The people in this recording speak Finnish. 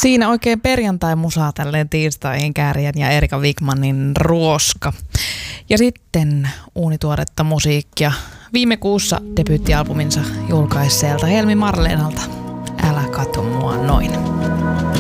Siinä oikein perjantai-musaa tälleen tiistaihin Käärijän ja Erika Wigmanin Ruoska. Ja sitten uunituoretta musiikkia. Viime kuussa debyyttialbuminsa julkaisseelta Helmi Marleenalta Älä kato mua noin.